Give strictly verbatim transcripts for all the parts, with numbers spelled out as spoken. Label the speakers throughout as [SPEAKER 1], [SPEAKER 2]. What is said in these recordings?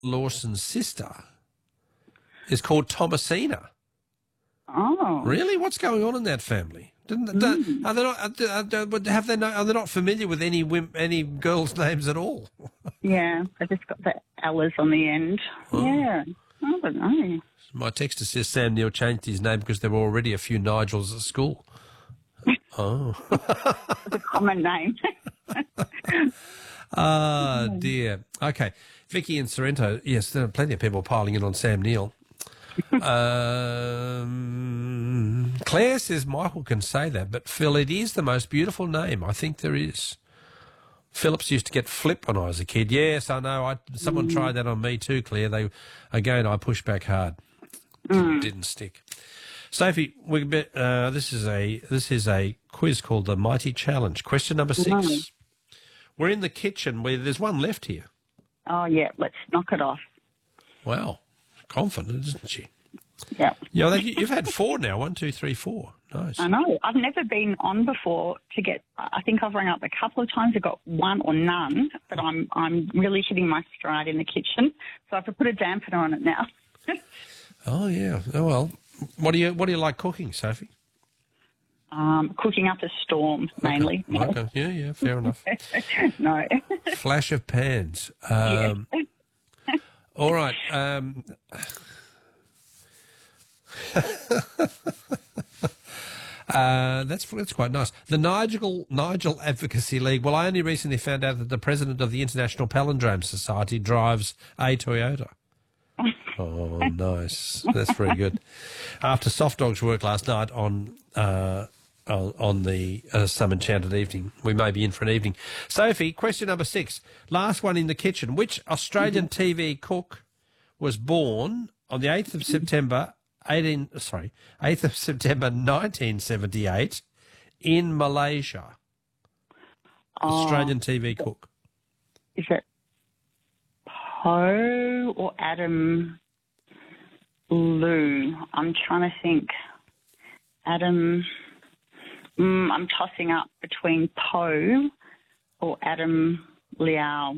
[SPEAKER 1] Lawson's sister is called Thomasina.
[SPEAKER 2] Oh.
[SPEAKER 1] Really? What's going on in that family? Didn't,
[SPEAKER 2] Mm.
[SPEAKER 1] are they not? Are, have they? Not, are they not familiar with any wim- any girls' names at all?
[SPEAKER 2] Yeah, I just got the Ellas on the end.
[SPEAKER 1] Oh.
[SPEAKER 2] Yeah, I don't know.
[SPEAKER 1] My texter says Sam Neill changed his name because there were already a few Nigels at school. Oh.
[SPEAKER 2] It's a common name.
[SPEAKER 1] Ah, dear. Okay. Vicky and Sorrento. Yes, there are plenty of people piling in on Sam Neill. um, Claire says Michael can say that, but Phil, it is the most beautiful name. I think there is. Phillips used to get Flip when I was a kid. Yes, I know. I, someone mm. tried that on me too, Claire. They again, I pushed back hard. Mm. Didn't stick. Sophie, we bet, uh, this is a this is a quiz called the Mighty Challenge. Question number six. Mm. We're in the kitchen where there's one left here.
[SPEAKER 2] Oh yeah, let's knock it off.
[SPEAKER 1] Wow, confident, isn't she?
[SPEAKER 2] Yeah.
[SPEAKER 1] You know, you've had four now. One, two, three, four. Nice.
[SPEAKER 2] I know. I've never been on before to get. I think I've rang up a couple of times. I got one or none, but I'm I'm really hitting my stride in the kitchen. So I have to put a dampener on it now.
[SPEAKER 1] Oh yeah. Oh well. What do you What do you like cooking, Sophie?
[SPEAKER 2] Um, cooking up a storm mainly.
[SPEAKER 1] Okay. Okay. Yeah. Yeah. Fair enough.
[SPEAKER 2] No.
[SPEAKER 1] Flash of pans. Um,
[SPEAKER 2] yeah.
[SPEAKER 1] All right. Um, uh, that's that's quite nice. The Nigel Nigel Advocacy League. Well, I only recently found out that the president of the International Palindrome Society drives a Toyota. Oh, nice. That's very good. After Soft Dog's work last night on uh, on, on the uh, Some Enchanted Evening, we may be in for an evening. Sophie, question number six. Last one in the kitchen. Which Australian T V cook was born on the eighth of September, eighteen sorry, eighth of September nineteen seventy-eight in Malaysia? Oh, Australian T V cook.
[SPEAKER 2] Is it Poe or Adam Liu? I'm trying to think. Adam, mm, I'm tossing up between Poe or Adam Liao.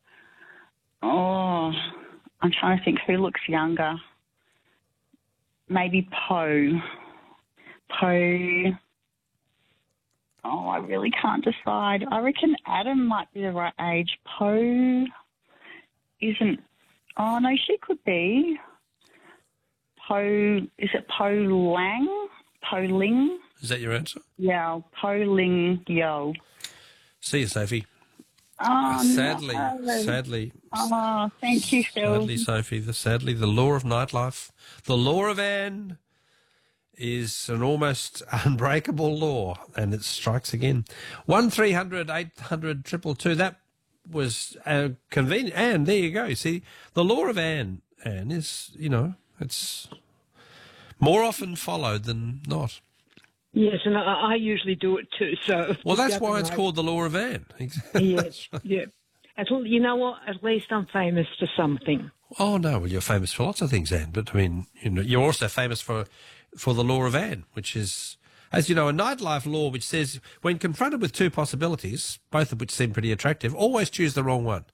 [SPEAKER 2] Oh, I'm trying to think who looks younger. Maybe Poe. Poe. Oh, I really can't decide. I reckon Adam might be the right age. Poe isn't. Oh, no, she could be. Poe, is it Poe Lang? Poe Ling?
[SPEAKER 1] Is that your answer?
[SPEAKER 2] Yeah, Poe Ling Yo.
[SPEAKER 1] See you, Sophie.
[SPEAKER 2] Oh,
[SPEAKER 1] sadly,
[SPEAKER 2] no.
[SPEAKER 1] sadly.
[SPEAKER 2] Oh, thank you, Phil.
[SPEAKER 1] Sadly, Sophie, the, sadly, the law of nightlife, the law of Anne is an almost unbreakable law, and it strikes again. One three hundred eight hundred triple two. That was uh, convenient. Anne, there you go. See, the law of Anne, Anne is, you know, it's more often followed than not.
[SPEAKER 3] Yes, and I, I usually do it too. So
[SPEAKER 1] well, that's why it's called the law of Anne.
[SPEAKER 3] Yes, yeah. As well, you know what? At least I'm famous for something.
[SPEAKER 1] Oh no, well, you're famous for lots of things, Anne. But I mean, you know, you're also famous for for the law of Anne, which is, as you know, a nightlife law which says when confronted with two possibilities, both of which seem pretty attractive, always choose the wrong one.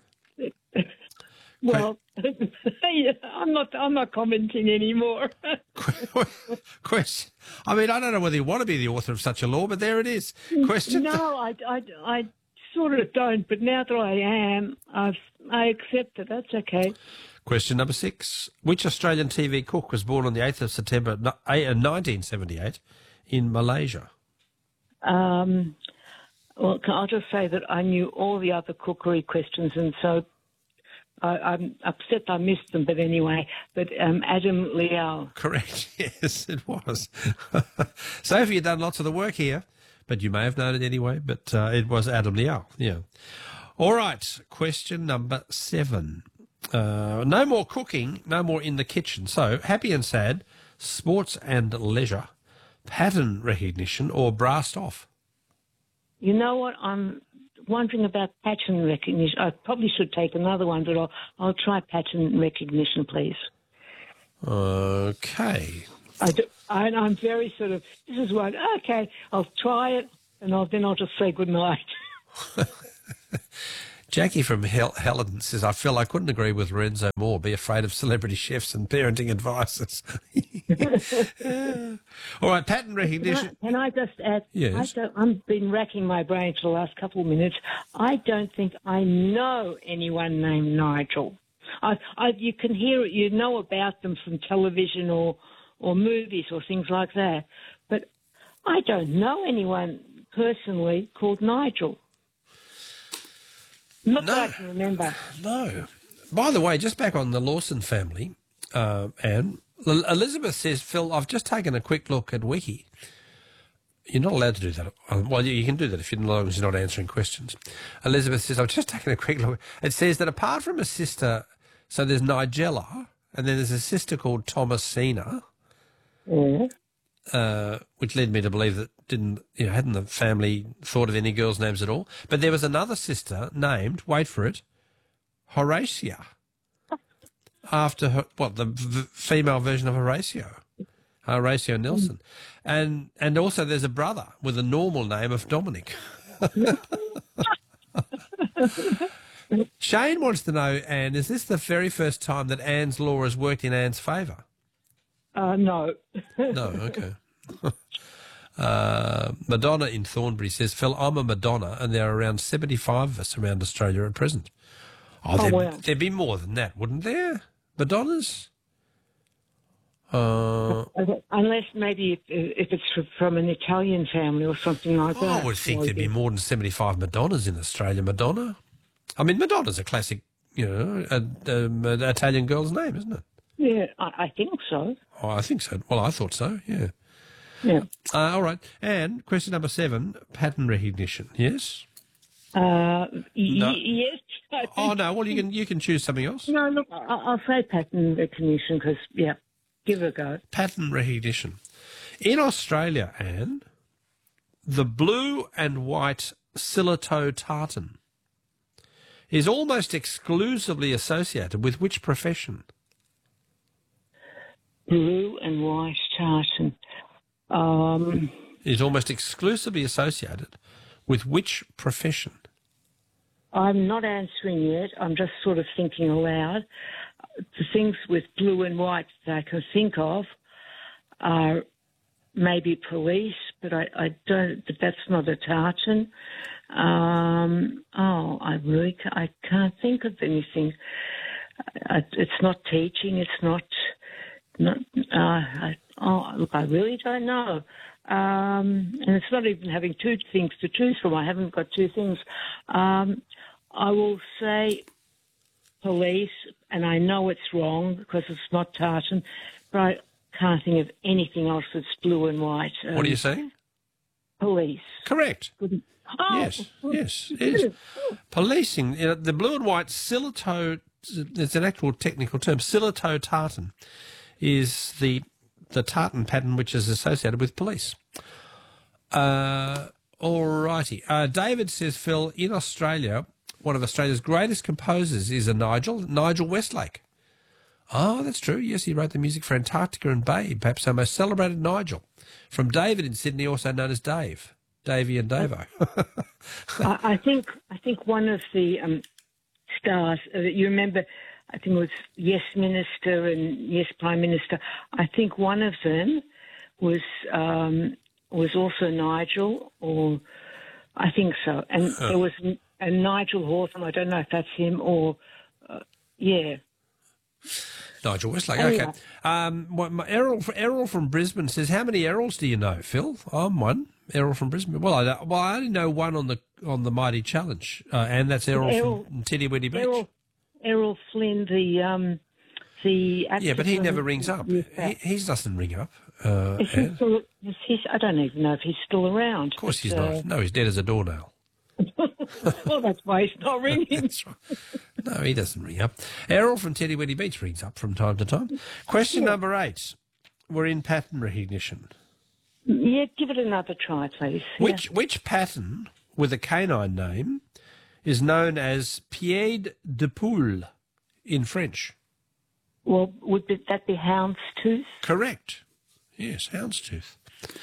[SPEAKER 3] Well, yeah, I'm not. I'm not commenting anymore.
[SPEAKER 1] Question. I mean, I don't know whether you want to be the author of such a law, but there it is. Question.
[SPEAKER 3] No, I, I, I sort of don't. But now that I am, I've, I accept it. That's okay.
[SPEAKER 1] Question number six. Which Australian T V cook was born on the eighth of September nineteen seventy-eight in Malaysia?
[SPEAKER 3] Um. Well, I'll just say that I knew all the other cookery questions, and so. I, I'm upset I missed them, but anyway, but um, Adam Liao.
[SPEAKER 1] Correct, yes, it was. Sophie had done lots of the work here, but you may have known it anyway, but uh, it was Adam Liao, yeah. All right, question number seven. Uh, no more cooking, no more in the kitchen. So, happy and sad, sports and leisure, pattern recognition, or brassed off?
[SPEAKER 3] You know what, I'm wondering about pattern recognition. I probably should take another one, but I'll, I'll try pattern recognition, please.
[SPEAKER 1] Okay.
[SPEAKER 3] I do, I, I'm very sort of, this is what, okay, I'll try it, and I'll, then I'll just say good night.
[SPEAKER 1] Jackie from Hel- Helen says, I feel I couldn't agree with Lorenzo more. Be afraid of celebrity chefs and parenting advices. Yeah. All right, pattern
[SPEAKER 3] Can
[SPEAKER 1] recognition.
[SPEAKER 3] I, can I just add?
[SPEAKER 1] Yes.
[SPEAKER 3] I don't, I've been racking my brain for the last couple of minutes. I don't think I know anyone named Nigel. I, I, you can hear it, you know about them from television or, or movies or things like that. But I don't know anyone personally called Nigel. Not
[SPEAKER 1] No.
[SPEAKER 3] that I can remember.
[SPEAKER 1] No. By the way, just back on the Lawson family, uh, Anne, L- Elizabeth says, Phil, I've just taken a quick look at Wiki. You're not allowed to do that. Uh, Well, you can do that if you're, as long as you're not answering questions. Elizabeth says, I've just taken a quick look. It says that apart from a sister, so there's Nigella, and then there's a sister called Thomasina,
[SPEAKER 3] Yeah.
[SPEAKER 1] uh, which led me to believe that didn't, you know, hadn't the family thought of any girls' names at all. But there was another sister named, wait for it, Horatia, after her, what, the v- female version of Horatio, Horatio Nelson. And and also there's a brother with a normal name of Dominic. Shane wants to know, Anne, is this the very first time that Anne's law has worked in Anne's favour?
[SPEAKER 3] Uh, no.
[SPEAKER 1] No, okay. uh, Madonna in Thornbury says, Phil, I'm a Madonna, and there are around seventy-five of us around Australia at present. Oh,
[SPEAKER 3] Oh,
[SPEAKER 1] there'd,
[SPEAKER 3] wow.
[SPEAKER 1] there'd be more than that, wouldn't there? Madonnas? Uh,
[SPEAKER 3] Unless maybe if, if it's from an Italian family or something like that.
[SPEAKER 1] I would think there'd be
[SPEAKER 3] Maybe.
[SPEAKER 1] more than seventy-five Madonnas in Australia. Madonna? I mean, Madonna's a classic, you know, a, um, an Italian girl's name, isn't it?
[SPEAKER 3] Yeah, I, I think so.
[SPEAKER 1] Oh, I think so. Well, I thought so, yeah.
[SPEAKER 3] Yeah.
[SPEAKER 1] Uh, all right. And question number seven, pattern recognition, yes?
[SPEAKER 3] Uh, y-
[SPEAKER 1] No.
[SPEAKER 3] y- yes. I think-
[SPEAKER 1] Oh, no, well, you can you can choose something else.
[SPEAKER 3] No, look, I- I'll say pattern recognition because, yeah, give it a go.
[SPEAKER 1] Pattern recognition. In Australia, Anne, the blue and white Silito tartan is almost exclusively associated with which profession?
[SPEAKER 3] Blue and white tartan. Um,
[SPEAKER 1] Is almost exclusively associated with which profession?
[SPEAKER 3] I'm not answering yet. I'm just sort of thinking aloud. The things with blue and white that I can think of are maybe police, but I, I don't. But that's not a tartan. Um, oh, I really ca- I can't think of anything. I, it's not teaching. It's not. Not. Uh, I, oh, look, I really don't know. Um, and it's not even having two things to choose from. I haven't got two things. Um, I will say police, and I know it's wrong because it's not tartan, but I can't think of anything else that's blue and white. Um,
[SPEAKER 1] What are you saying?
[SPEAKER 3] Police.
[SPEAKER 1] Correct.
[SPEAKER 3] Oh,
[SPEAKER 1] Yes, yes, it is. Policing, you know, the blue and white Silito, it's an actual technical term, Silito tartan is the the tartan pattern which is associated with police. Uh, all righty. Uh, David says, Phil, in Australia, one of Australia's greatest composers is a Nigel, Nigel Westlake. Oh, that's true. Yes, he wrote the music for Antarctica and Babe, perhaps our most celebrated Nigel. From David in Sydney, also known as Dave. Davey and Davo.
[SPEAKER 3] I, I think I think one of the um, stars. Uh, you remember? I think it was Yes Minister and Yes Prime Minister. I think one of them was um, was also Nigel, or I think so. And
[SPEAKER 1] Oh.
[SPEAKER 3] there was a Nigel Hawthorne. I don't know if that's him or uh, yeah.
[SPEAKER 1] Nigel Westlake,
[SPEAKER 3] Anyway.
[SPEAKER 1] okay. Um, what- my- Errol, Errol from Brisbane says, how many Errols do you know, Phil? I'm one. Errol from Brisbane. Well, I, don't- well, I only know one on the on the Mighty Challenge, uh, and that's Errol,
[SPEAKER 3] Errol-
[SPEAKER 1] from Tiddy-Widdy Beach.
[SPEAKER 3] Errol Errol Flynn, the um, the actor
[SPEAKER 1] Yeah, but he
[SPEAKER 3] from-
[SPEAKER 1] never rings up.
[SPEAKER 3] Yes,
[SPEAKER 1] He, he doesn't ring up. Uh,
[SPEAKER 3] Is he
[SPEAKER 1] and-
[SPEAKER 3] still, is he, I don't even know if he's still around.
[SPEAKER 1] of course
[SPEAKER 3] but,
[SPEAKER 1] he's
[SPEAKER 3] uh,
[SPEAKER 1] not. No, he's dead as a doornail.
[SPEAKER 3] well, that's why he's not ringing.
[SPEAKER 1] That's right. No, he doesn't ring up. Errol from Tiddy-Widdy Beach rings up from time to time. Question number eight. We're in pattern recognition.
[SPEAKER 3] Yeah, give it another try, please.
[SPEAKER 1] Which which pattern with a canine name is known as pied de poule in French?
[SPEAKER 3] Yeah. Well, would be, that be houndstooth?
[SPEAKER 1] Correct. Yes, houndstooth.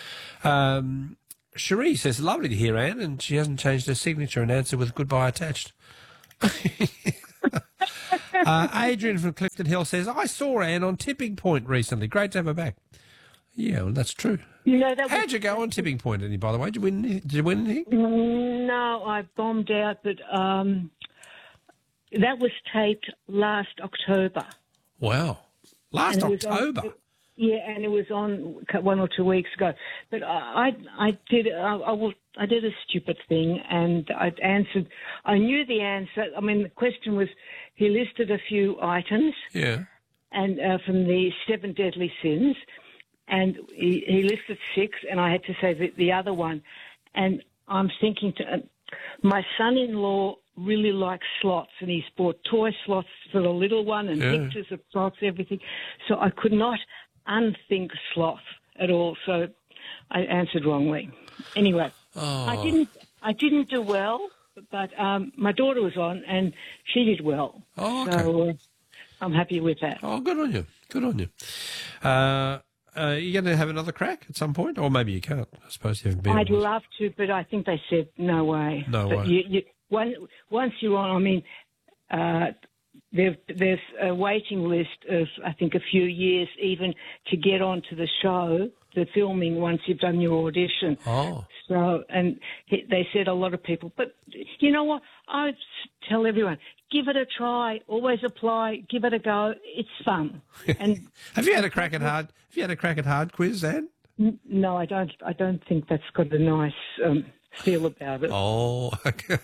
[SPEAKER 1] Um, Cherie says, lovely to hear Anne, and she hasn't changed her signature and answer with goodbye attached. uh, Adrian from Clifton Hill says, I saw Anne on Tipping Point recently. Great to have her back. Yeah, well, that's true.
[SPEAKER 3] You know, that
[SPEAKER 1] How'd
[SPEAKER 3] was,
[SPEAKER 1] you go on Tipping Point, Annie, by the way? Did you win, did you win anything?
[SPEAKER 3] no, I bombed out, but um, that was taped last October.
[SPEAKER 1] Wow. Last
[SPEAKER 3] And it was on-
[SPEAKER 1] October?
[SPEAKER 3] Yeah, and it was on one or two weeks ago. But I, I, I did, I, I, will, I did a stupid thing, and I answered. I knew the answer. I mean, the question was, he listed a few items,
[SPEAKER 1] Yeah.
[SPEAKER 3] and uh, from the seven deadly sins, and he, he listed six, and I had to say the, the other one. And I'm thinking to uh, my son-in-law really likes slots, and he's bought toy slots for the little one and
[SPEAKER 1] Yeah.
[SPEAKER 3] pictures of slots, everything. So I could not unthink sloth at all. So I answered wrongly. Anyway,
[SPEAKER 1] Oh.
[SPEAKER 3] I didn't. I didn't do well, but um, my daughter was on, and she did well.
[SPEAKER 1] Oh, okay.
[SPEAKER 3] So uh, I'm happy with that.
[SPEAKER 1] Oh, good on you. Good on you. Uh, uh, you going to have another crack at some point? Or maybe you can't. I suppose you haven't been.
[SPEAKER 3] I'd
[SPEAKER 1] on it.
[SPEAKER 3] love to, but I think they said no way.
[SPEAKER 1] No
[SPEAKER 3] but
[SPEAKER 1] way.
[SPEAKER 3] You, you, one, once you're on, I mean, uh, there, there's a waiting list of, I think, a few years even to get onto the show, the filming, once you've done your audition.
[SPEAKER 1] Oh.
[SPEAKER 3] So, and he, they said a lot of people, but you know what? I tell everyone, give it a try, always apply, give it a go. It's fun. And
[SPEAKER 1] Have you had a crack at hard? Have you had a crack at hard quiz, Anne?
[SPEAKER 3] n- no, I don't. I don't think that's got a nice um, feel about it.
[SPEAKER 1] Oh, okay.